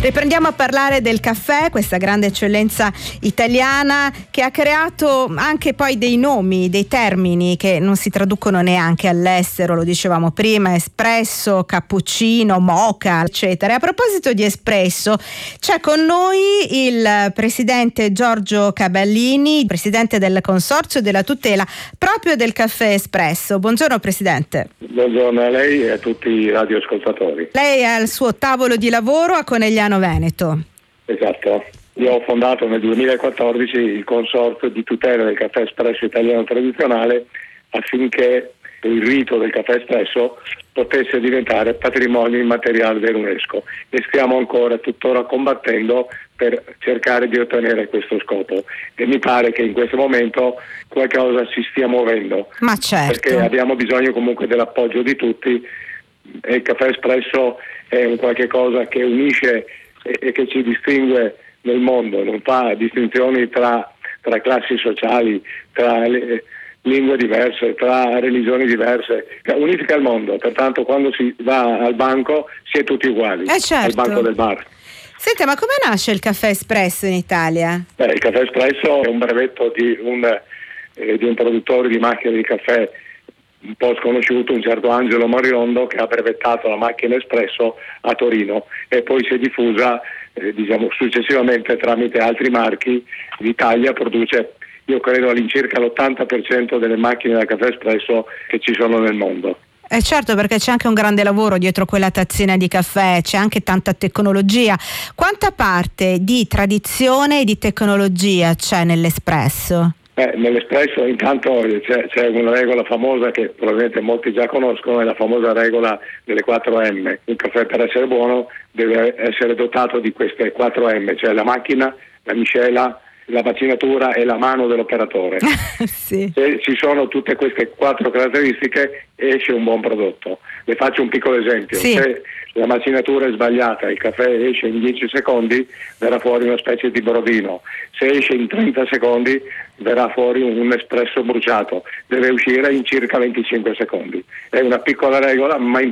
Riprendiamo a parlare del caffè, questa grande eccellenza italiana che ha creato anche poi dei nomi, dei termini che non si traducono neanche all'estero, lo dicevamo prima: espresso, cappuccino, mocha, eccetera. E a proposito di espresso, c'è con noi il presidente Giorgio Caballini, presidente del Consorzio della tutela proprio del caffè espresso. Buongiorno Presidente. Buongiorno a lei e a tutti i radioascoltatori. Lei è al suo tavolo di lavoro a Conegliano Veneto. Esatto. Io ho fondato nel 2014 il Consorzio di tutela del caffè espresso italiano tradizionale affinché il rito del caffè espresso potesse diventare patrimonio immateriale dell'UNESCO, e stiamo ancora tuttora combattendo per cercare di ottenere questo scopo, e mi pare che in questo momento qualcosa si stia muovendo. Ma certo, perché abbiamo bisogno comunque dell'appoggio di tutti, e il caffè espresso è un qualche cosa che unisce e che ci distingue nel mondo, non fa distinzioni tra classi sociali, tra lingue diverse, tra religioni diverse, unifica il mondo. Pertanto quando si va al banco si è tutti uguali, certo, al banco del bar. Senta, ma come nasce il caffè espresso in Italia? Il caffè espresso è un brevetto di un produttore di macchine di caffè un po' sconosciuto, un certo Angelo Mariondo, che ha brevettato la macchina espresso a Torino e poi si è diffusa successivamente tramite altri marchi. L'Italia produce, io credo, all'incirca l'80% delle macchine da caffè espresso che ci sono nel mondo. Certo, perché c'è anche un grande lavoro dietro quella tazzina di caffè, c'è anche tanta tecnologia. Quanta parte di tradizione e di tecnologia c'è nell'espresso? Nell'espresso intanto c'è una regola famosa che probabilmente molti già conoscono, è la famosa regola delle 4M. Un caffè, per essere buono, deve essere dotato di queste 4M, cioè la macchina, la miscela, la macinatura e la mano dell'operatore. Sì. Se ci sono tutte queste 4 caratteristiche, esce un buon prodotto. Le faccio un piccolo esempio. Sì. Se la macinatura è sbagliata, il caffè esce in 10 secondi, verrà fuori una specie di brodino. Se esce in 30 secondi, verrà fuori un espresso bruciato. Deve uscire in circa 25 secondi. È una piccola regola, ma